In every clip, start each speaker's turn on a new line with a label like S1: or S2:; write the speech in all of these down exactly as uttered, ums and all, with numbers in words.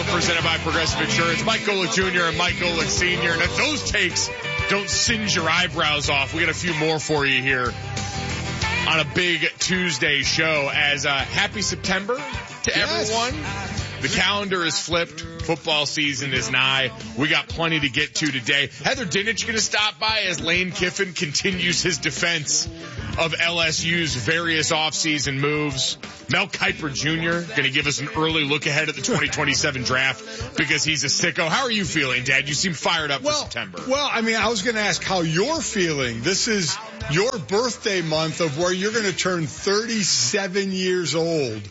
S1: Show presented by Progressive Insurance. Mike Golick Junior and Mike Golick Senior And if those takes don't singe your eyebrows off, we got a few more for you here on a big Tuesday show. As uh, happy September to yes. everyone. The calendar is flipped. Football season is nigh. We got plenty to get to today. Heather Dinich going to stop by as Lane Kiffin continues his defense of L S U's various offseason moves. Mel Kiper Junior going to give us an early look ahead at the twenty twenty-seven draft because he's a sicko. How are you feeling, Dad? You seem fired up
S2: well,
S1: for September.
S2: Well, I mean, I was going to ask how you're feeling. This is your birthday month of where you're going to turn thirty-seven years old.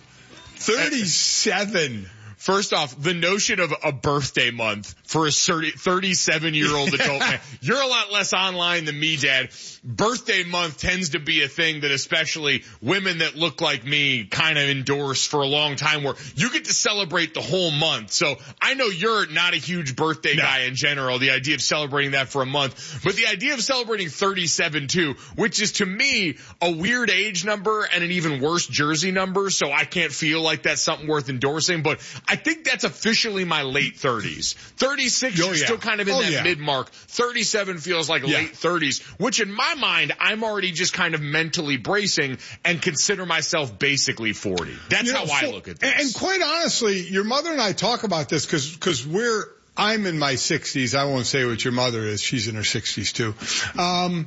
S2: thirty-seven.
S1: First off, the notion of a birthday month for a thirty-seven-year-old adult man, you're a lot less online than me, Dad. Birthday month tends to be a thing that especially women that look like me kind of endorse for a long time, where you get to celebrate the whole month. So I know you're not a huge birthday no. guy in general, the idea of celebrating that for a month, but the idea of celebrating thirty-seven too, which is to me a weird age number and an even worse jersey number, so I can't feel like that's something worth endorsing, but I think that's officially my late thirties. thirty-six,
S2: oh,
S1: you're
S2: yeah.
S1: still kind of in
S2: oh,
S1: that
S2: yeah.
S1: mid-mark. thirty-seven feels like
S2: yeah.
S1: late thirties, which in my mind, I'm already just kind of mentally bracing and consider myself basically forty. That's
S2: you know,
S1: how
S2: for,
S1: I look at this.
S2: And quite honestly, your mother and I talk about this because because we're, I'm in my sixties. I won't say what your mother is. She's in her sixties too. Um,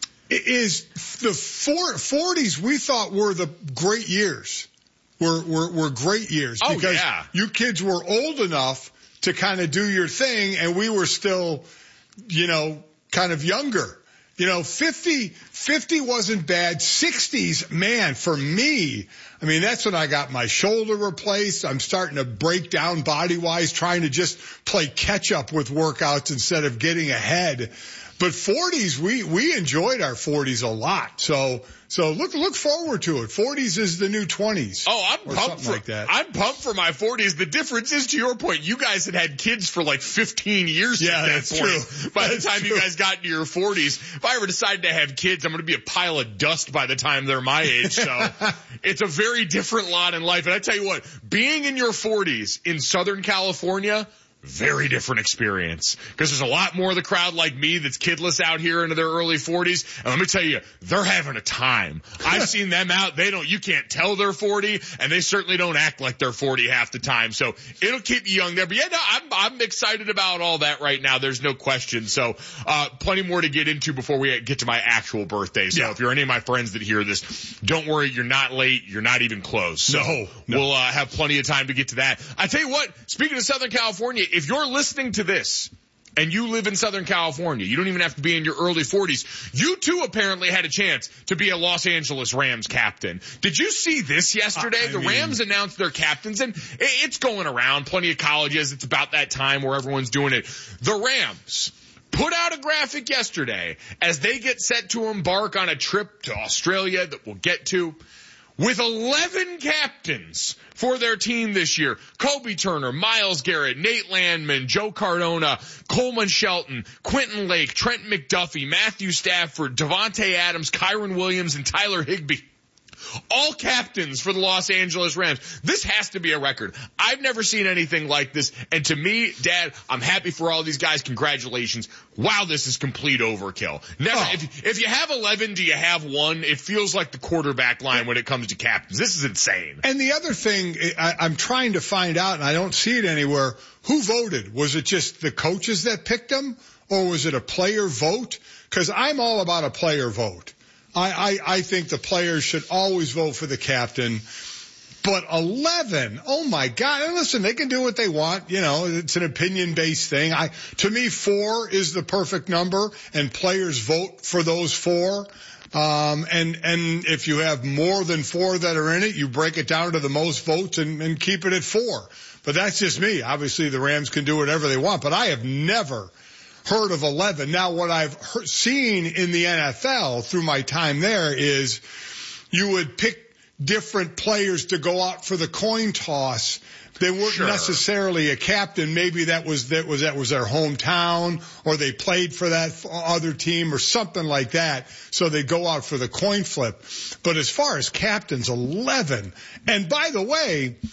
S2: is the four, forties we thought were the great years. Were, were, were great years
S1: oh,
S2: because
S1: yeah.
S2: you kids were old enough to kind of do your thing and we were still, you know, kind of younger. You know, fifty, fifty wasn't bad. sixties, man, for me, I mean, that's when I got my shoulder replaced. I'm starting to break down body-wise, trying to just play catch-up with workouts instead of getting ahead. But forties, we, we enjoyed our forties a lot. So, so look, look forward to it. forties is the new twenties.
S1: Oh, I'm
S2: or
S1: pumped for,
S2: like that.
S1: I'm pumped for my forties. The difference is, to your point, you guys had had kids for like fifteen years
S2: yeah,
S1: at that
S2: that's
S1: point.
S2: True.
S1: By
S2: that's
S1: the time
S2: true.
S1: you guys got into your forties, if I ever decided to have kids, I'm going to be a pile of dust by the time they're my age. So it's a very different lot in life. And I tell you what, being in your forties in Southern California, very different experience, because there's a lot more of the crowd like me that's kidless out here into their early forties. And let me tell you, they're having a time. I've seen them out. They don't, you can't tell they're forty, and they certainly don't act like they're forty half the time. So it'll keep you young there. But yeah, no, I'm, I'm excited about all that right now. There's no question. So, uh, plenty more to get into before we get to my actual birthday. So yeah. if you're any of my friends that hear this, don't worry, you're not late. You're not even close. So
S2: no, no.
S1: we'll, uh, have plenty of time to get to that. I tell you what, speaking of Southern California, if you're listening to this and you live in Southern California, you don't even have to be in your early forties. You too apparently had a chance to be a Los Angeles Rams captain. Did you see this yesterday?
S2: I
S1: the
S2: mean,
S1: Rams announced their captains, and it's going around. Plenty of colleges. It's about that time where everyone's doing it. The Rams put out a graphic yesterday as they get set to embark on a trip to Australia that we'll get to, with eleven captains for their team this year. Kobe Turner, Myles Garrett, Nate Landman, Joe Cardona, Coleman Shelton, Quentin Lake, Trent McDuffie, Matthew Stafford, Devontae Adams, Kyron Williams, and Tyler Higbee. All captains for the Los Angeles Rams. This has to be a record. I've never seen anything like this. And to me, Dad, I'm happy for all these guys. Congratulations. Wow, this is complete overkill. Never.
S2: Oh.
S1: If, if you have eleven, do you have one? It feels like the quarterback line when it comes to captains. This is insane.
S2: And the other thing, I, I'm trying to find out, and I don't see it anywhere, who voted? Was it just the coaches that picked them, or was it a player vote? Because I'm all about a player vote. I, I, I think the players should always vote for the captain. But eleven, oh my God. And listen, they can do what they want. You know, it's an opinion-based thing. I, to me, four is the perfect number, and players vote for those four. Um, and, and if you have more than four that are in it, you break it down to the most votes and, and keep it at four. But that's just me. Obviously, the Rams can do whatever they want, but I have never heard of eleven. Now, what I've heard, seen in the N F L through my time there is you would pick different players to go out for the coin toss. They weren't
S1: sure.
S2: necessarily a captain. Maybe that was that was that was their hometown, or they played for that other team or something like that. So they go out for the coin flip. But as far as captains, eleven. And by the way,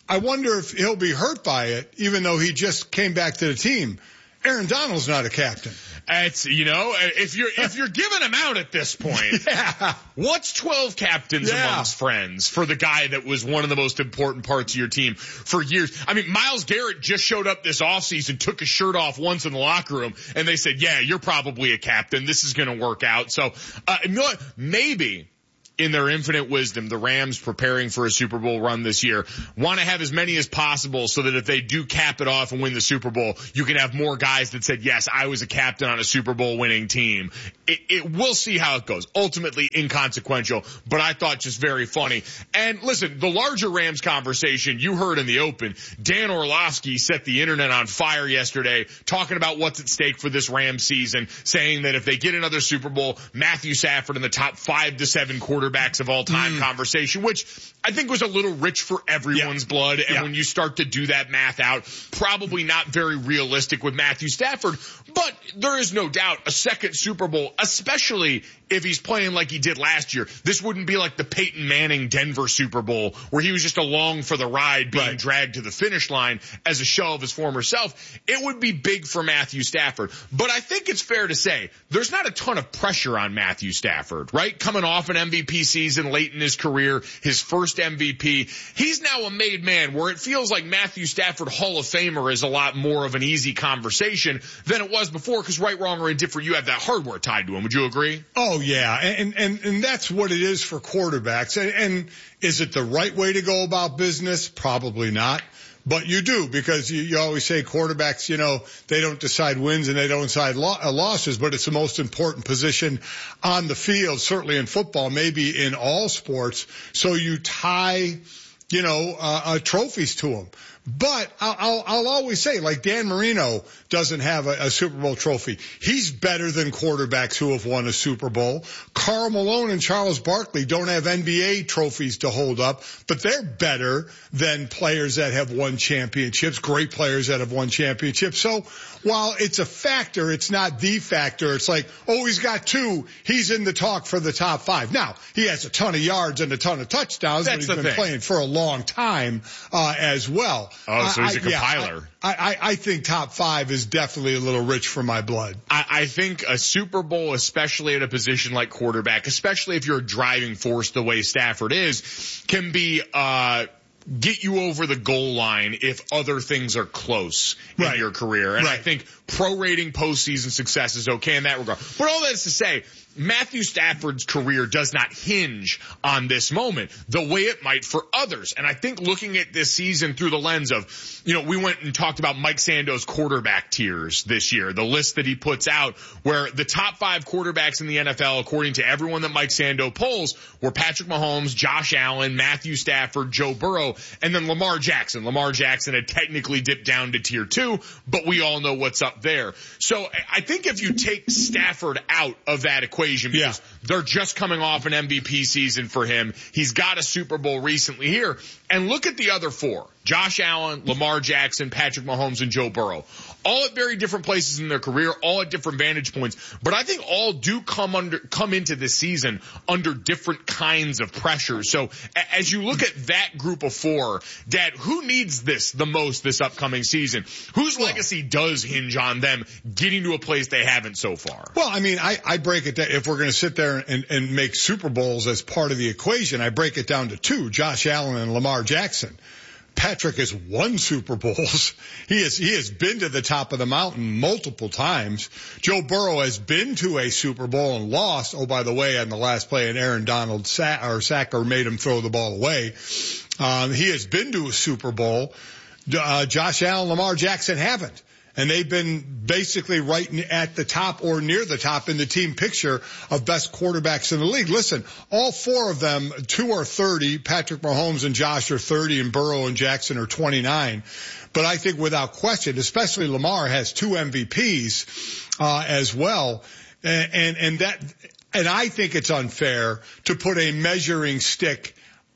S2: I wonder if he'll be hurt by it, even though he just came back to the team. Aaron Donald's not a captain.
S1: It's, you know, if you're, if you're giving him out at this point,
S2: yeah.
S1: what's twelve captains
S2: yeah.
S1: amongst friends for the guy that was one of the most important parts of your team for years? I mean, Myles Garrett just showed up this offseason, took his shirt off once in the locker room, and they said, yeah, you're probably a captain. This is going to work out. So, uh, you know what? Maybe in their infinite wisdom, the Rams preparing for a Super Bowl run this year want to have as many as possible so that if they do cap it off and win the Super Bowl, you can have more guys that said, yes, I was a captain on a Super Bowl winning team. It, it we'll see how it goes. Ultimately inconsequential, but I thought just very funny. And listen, the larger Rams conversation you heard in the open, Dan Orlovsky set the internet on fire yesterday talking about what's at stake for this Rams season, saying that if they get another Super Bowl, Matthew Stafford in the top five to seven quarterbacks Quarterbacks of all time mm. conversation, which I think was a little rich for everyone's yeah. blood. And yeah. when you start to do that math out, probably not very realistic with Matthew Stafford. But there is no doubt a second Super Bowl, especially if he's playing like he did last year, this wouldn't be like the Peyton Manning Denver Super Bowl where he was just along for the ride being right. dragged to the finish line as a show of his former self. It would be big for Matthew Stafford. But I think it's fair to say there's not a ton of pressure on Matthew Stafford, right? Coming off an M V P season late in his career, his first M V P. He's now a made man where it feels like Matthew Stafford Hall of Famer is a lot more of an easy conversation than it was before because right, wrong, or indifferent, you have that hardware tied to him. Would you agree?
S2: Oh, yeah. And, and, and that's what it is for quarterbacks. And, and is it the right way to go about business? Probably not. But you do, because you, you always say quarterbacks, you know, they don't decide wins and they don't decide lo- uh, losses, but it's the most important position on the field, certainly in football, maybe in all sports. So you tie, you know, uh, uh trophies to them. But I'll, I'll, I'll always say, like Dan Marino doesn't have a, a Super Bowl trophy. He's better than quarterbacks who have won a Super Bowl. Karl Malone and Charles Barkley don't have N B A trophies to hold up, but they're better than players that have won championships, great players that have won championships. So while it's a factor, it's not the factor. It's like, oh, he's got two. He's in the talk for the top five. Now, he has a ton of yards and a ton of touchdowns,
S1: That's
S2: but he's been
S1: thing.
S2: playing for a long time uh, as well.
S1: Oh, so he's a
S2: I,
S1: compiler.
S2: Yeah, I, I, I think top five is definitely a little rich for my blood.
S1: I, I think a Super Bowl, especially at a position like quarterback, especially if you're a driving force the way Stafford is, can be uh get you over the goal line if other things are close in
S2: right.
S1: your career. And
S2: right.
S1: I think prorating postseason success is okay in that regard. But all that is to say, Matthew Stafford's career does not hinge on this moment the way it might for others. And I think looking at this season through the lens of, you know, we went and talked about Mike Sando's quarterback tiers this year, the list that he puts out where the top five quarterbacks in the N F L, according to everyone that Mike Sando polls, were Patrick Mahomes, Josh Allen, Matthew Stafford, Joe Burrow, and then Lamar Jackson. Lamar Jackson had technically dipped down to tier two, but we all know what's up there. So I think if you take Stafford out of that equation, because
S2: yeah.
S1: they're just coming off an M V P season for him. He's got a Super Bowl recently here. And look at the other four. Josh Allen, Lamar Jackson, Patrick Mahomes, and Joe Burrow. All at very different places in their career, all at different vantage points. But I think all do come under, come into this season under different kinds of pressure. So as you look at that group of four, Dad, who needs this the most this upcoming season? Whose well, legacy does hinge on them getting to a place they haven't so far?
S2: Well, I mean, I, I break it down. If we're going to sit there and, and make Super Bowls as part of the equation, I break it down to two, Josh Allen and Lamar Jackson. Patrick has won Super Bowls. He has, he has been to the top of the mountain multiple times. Joe Burrow has been to a Super Bowl and lost. Oh, by the way, on the last play, and Aaron Donald sa- or Sacker made him throw the ball away. Um, he has been to a Super Bowl. Uh, Josh Allen, Lamar Jackson haven't. And they've been basically right at the top or near the top in the team picture of best quarterbacks in the league. Listen, all four of them, two are thirty. Patrick Mahomes and Josh are thirty, and Burrow and Jackson are twenty-nine. But I think without question, especially Lamar has two M V Ps uh, as well. And, and, and that, and I think it's unfair to put a measuring stick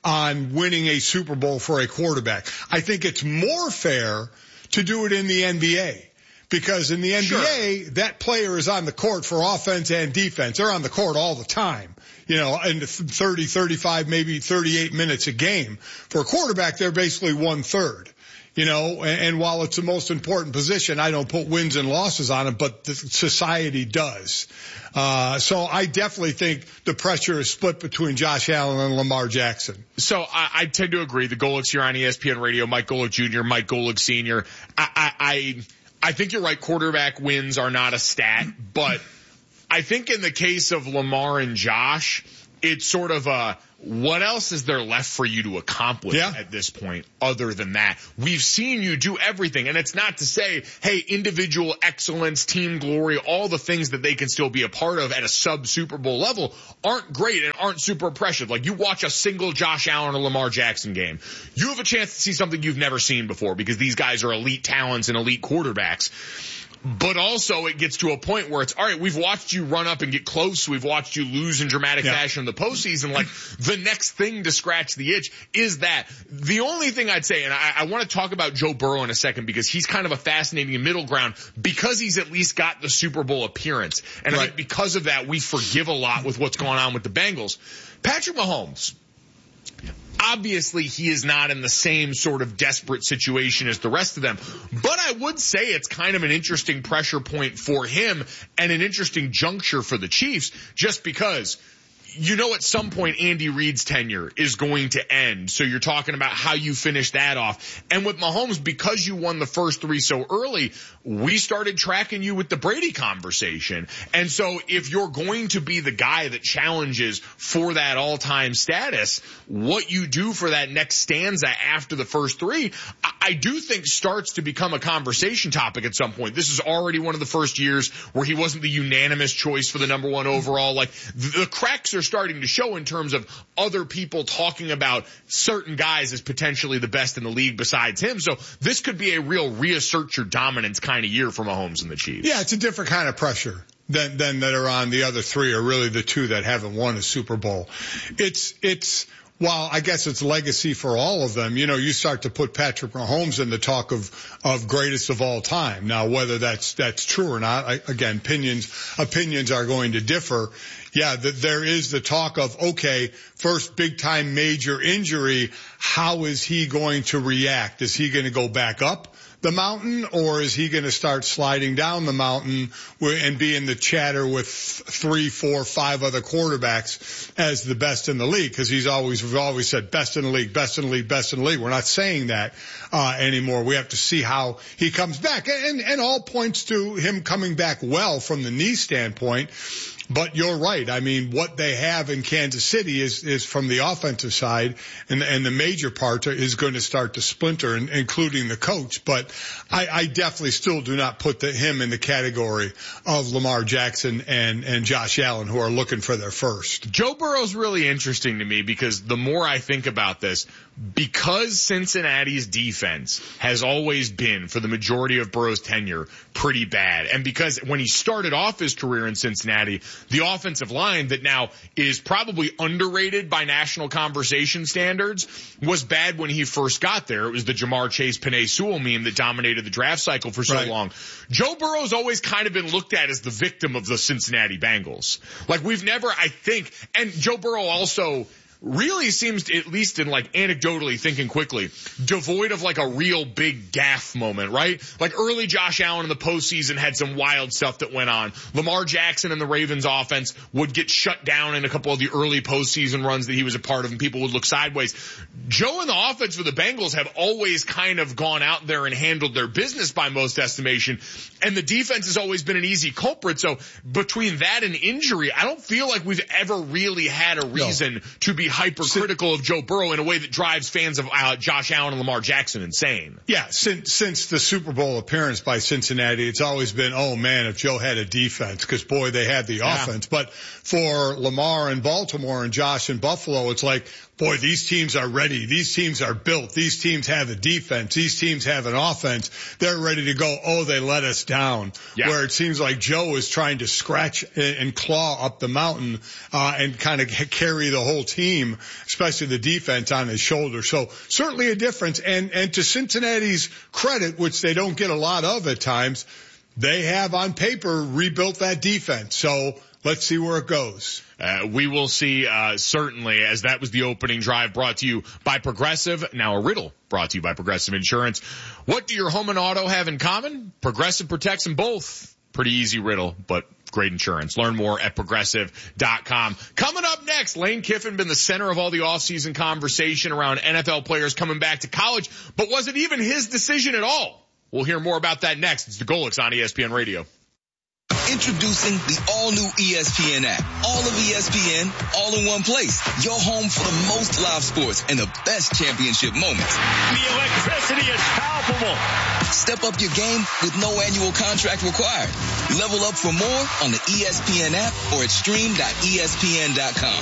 S2: on winning a Super Bowl for a quarterback. I think it's more fair to do it in the N B A. because in the N B A, sure. that player is on the court for offense and defense. They're on the court all the time. You know, in thirty, thirty-five, maybe thirty-eight minutes a game. For a quarterback, they're basically one third. You know, and, and while it's the most important position, I don't put wins and losses on it, but the society does. Uh, so I definitely think the pressure is split between Josh Allen and Lamar Jackson.
S1: So I, I tend to agree. The Golics here on E S P N Radio, Mike Golic Junior, Mike Golic Senior I, I, I, I think you're right. Quarterback wins are not a stat, but I think in the case of Lamar and Josh, it's sort of a, what else is there left for you to accomplish yeah. at this point other than that? We've seen you do everything, and it's not to say, hey, individual excellence, team glory, all the things that they can still be a part of at a sub-Super Bowl level aren't great and aren't super impressive. Like, you watch a single Josh Allen or Lamar Jackson game, you have a chance to see something you've never seen before because these guys are elite talents and elite quarterbacks. But also it gets to a point where it's, all right, we've watched you run up and get close. We've watched you lose in dramatic yeah. fashion in the postseason. Like, the next thing to scratch the itch is that. The only thing I'd say, and I, I want to talk about Joe Burrow in a second because he's kind of a fascinating middle ground because he's at least got the Super Bowl appearance. And right. I think because of that, we forgive a lot with what's going on with the Bengals. Patrick Mahomes. Obviously, he is not in the same sort of desperate situation as the rest of them. But I would say it's kind of an interesting pressure point for him and an interesting juncture for the Chiefs just because, you know, at some point Andy Reid's tenure is going to end. So you're talking about how you finish that off. And with Mahomes, because you won the first three so early, we started tracking you with the Brady conversation. And so if you're going to be the guy that challenges for that all-time status, what you do for that next stanza after the first three, I do think starts to become a conversation topic at some point. This is already one of the first years where he wasn't the unanimous choice for the number one overall. Like, the cracks are starting to show in terms of other people talking about certain guys as potentially the best in the league besides him. So this could be a real reassert your dominance kind of year for Mahomes and the Chiefs.
S2: Yeah, it's a different kind of pressure than, than that are on the other three, or really the two that haven't won a Super Bowl. It's, it's, Well, I guess it's legacy for all of them. You know, you start to put Patrick Mahomes in the talk of, of greatest of all time. Now, whether that's, that's true or not, I, again, opinions, opinions are going to differ. Yeah, the, there is the talk of, okay, first big time major injury. How is he going to react? Is he going to go back up the mountain, or is he going to start sliding down the mountain and be in the chatter with three, four, five other quarterbacks as the best in the league? Because he's always, we've always said best in the league, best in the league, best in the league. We're not saying that uh anymore. We have to see how he comes back, and and all points to him coming back well from the knee standpoint. But you're right. I mean, what they have in Kansas City is, is from the offensive side, and, and the major part is going to start to splinter, and, including the coach. But I, I definitely still do not put the, him in the category of Lamar Jackson and, and Josh Allen, who are looking for their first.
S1: Joe Burrow's really interesting to me because the more I think about this, because Cincinnati's defense has always been, for the majority of Burrow's tenure, pretty bad. And because when he started off his career in Cincinnati, the offensive line that now is probably underrated by national conversation standards was bad when he first got there. It was the Jamar Chase, Penei Sewell meme that dominated the draft cycle for so right. long. Joe Burrow's always kind of been looked at as the victim of the Cincinnati Bengals. Like, we've never, I think, and Joe Burrow also really seems to, at least in like anecdotally thinking quickly, devoid of like a real big gaffe moment, right? Like early Josh Allen in the postseason had some wild stuff that went on. Lamar Jackson and the Ravens offense would get shut down in a couple of the early postseason runs that he was a part of, and people would look sideways. Joe and the offense for the Bengals have always kind of gone out there and handled their business by most estimation, and the defense has always been an easy culprit. So between that and injury, I don't feel like we've ever really had a reason no. to be hypercritical of Joe Burrow in a way that drives fans of uh, Josh Allen and Lamar Jackson insane.
S2: Yeah, since since the Super Bowl appearance by Cincinnati, it's always been, oh man, if Joe had a defense, because boy, they had the yeah. offense. But for Lamar in Baltimore and Josh in Buffalo, it's like, boy, these teams are ready. These teams are built. These teams have a defense. These teams have an offense. They're ready to go. Oh, they let us down. Yeah. Where it seems like Joe is trying to scratch and claw up the mountain uh and kind of carry the whole team, especially the defense, on his shoulders. So certainly a difference. And and to Cincinnati's credit, which they don't get a lot of at times, they have on paper rebuilt that defense. So let's see where it goes.
S1: Uh, we will see, uh, certainly, as that was the opening drive brought to you by Progressive. Now a riddle brought to you by Progressive Insurance. What do your home and auto have in common? Progressive protects them both. Pretty easy riddle, but great insurance. Learn more at progressive dot com. Coming up next, Lane Kiffin been the center of all the offseason conversation around N F L players coming back to college, but was it even his decision at all? We'll hear more about that next. It's the Golics on E S P N Radio.
S3: Introducing the all-new E S P N app. All of E S P N, all in one place. Your home for the most live sports and the best championship moments.
S4: The electricity is palpable.
S3: Step up your game with no annual contract required. Level up for more on the E S P N app or at stream dot E S P N dot com.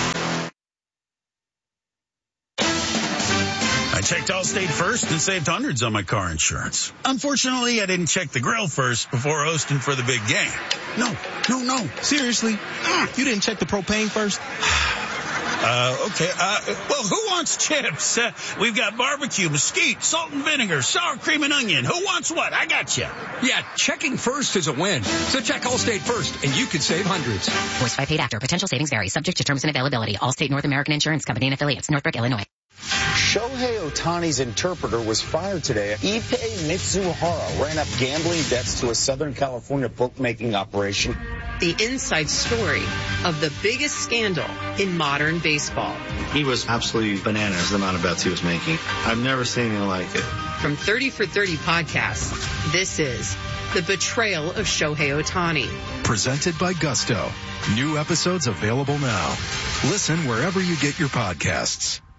S4: I checked Allstate first and saved hundreds on my car insurance. Unfortunately, I didn't check the grill first before hosting for the big game. No, no, no. Seriously, you didn't check the propane first? Uh, okay. Uh, well, who wants chips? Uh, we've got barbecue, mesquite, salt and vinegar, sour cream and onion. Who wants what? I got you.
S5: Yeah, checking first is a win. So check Allstate first, and you could save hundreds.
S6: Voiced by paid actor. Potential savings vary. Subject to terms and availability. Allstate North American Insurance Company and affiliates. Northbrook, Illinois.
S7: Shohei Ohtani's interpreter was fired today. Ippei Mitsuhara ran up gambling debts to a Southern California bookmaking operation.
S8: The inside story of the biggest scandal in modern baseball.
S9: He was absolutely bananas, the amount of bets he was making. I've never seen anything like it.
S8: From thirty for thirty podcasts, this is The Betrayal of Shohei Ohtani.
S10: Presented by Gusto. New episodes available now. Listen wherever you get your podcasts.